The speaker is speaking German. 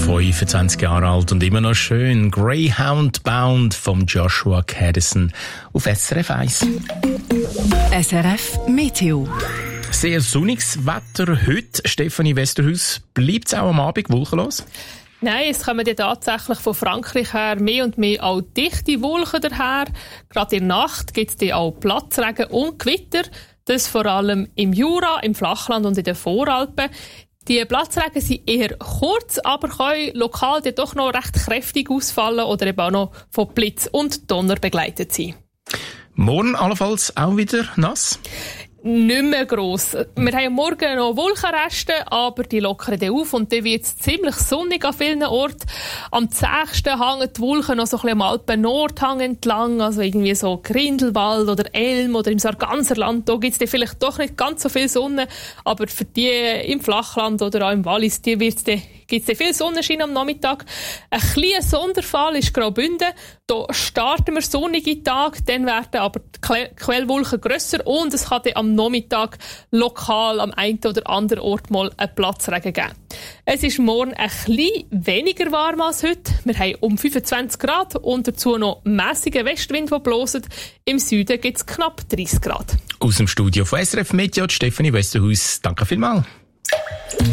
25 Jahre alt und immer noch schön. Greyhound Bound vom Joshua Caddison auf SRF 1. SRF Meteo. Sehr sonniges Wetter heute. Stefanie Westerhaus, bleibt es auch am Abend wolkenlos? Nein, es kommen ja tatsächlich von Frankreich her mehr und mehr auch dichte Wolken daher. Gerade in der Nacht gibt es auch Platzregen und Gewitter. Das vor allem im Jura, im Flachland und in den Voralpen. Die Platzregen sind eher kurz, aber können lokal doch noch recht kräftig ausfallen oder eben auch noch von Blitz und Donner begleitet sein. Morgen allenfalls auch wieder nass? Nicht mehr gross. Wir haben morgen noch Wolkenreste, aber die lockern dann auf und dann wird es ziemlich sonnig an vielen Orten. Am zächsten hängen die Wolken noch so ein bisschen am Alpen-Nordhang entlang, also irgendwie so Grindelwald oder Elm oder im Sarganserland. Da gibt es dann vielleicht doch nicht ganz so viel Sonne, aber für die im Flachland oder auch im Wallis, die gibt es viel Sonnenschein am Nachmittag. Ein kleiner Sonderfall ist Graubünden. Da starten wir sonnige Tage, dann werden aber die Quellwolken grösser und es kann dann am Nachmittag lokal am einen oder anderen Ort mal einen Platzregen geben. Es ist morgen ein bisschen weniger warm als heute. Wir haben um 25 Grad und dazu noch mässigen Westwind, der bläst. Im Süden gibt es knapp 30 Grad. Aus dem Studio von SRF Meteo, Stefanie Westerhaus. Danke vielmals.